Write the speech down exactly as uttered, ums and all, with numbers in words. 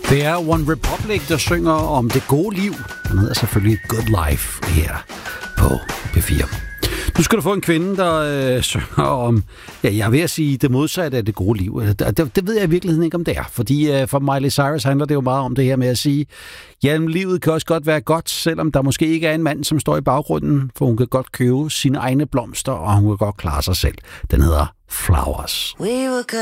Det er One Republic, der synger om det gode liv. Den hedder selvfølgelig Good Life her på P fire. Nu skal du få en kvinde, der øh, synger om, ja, jeg vil sige det modsatte af det gode liv. Det, det, det ved jeg i virkeligheden ikke, om det er. Fordi øh, for Miley Cyrus handler det jo meget om det her med at sige, ja, livet kan også godt være godt, selvom der måske ikke er en mand, som står i baggrunden, for hun kan godt købe sine egne blomster, og hun kan godt klare sig selv. Den hedder Flowers. We were